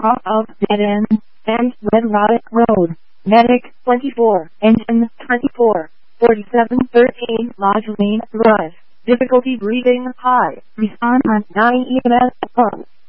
off of dead end, and Red Roddick Road, Medic 24, Engine 24, 4713 Lodgeline Drive. Difficulty breathing high. Respond on 9 EMS.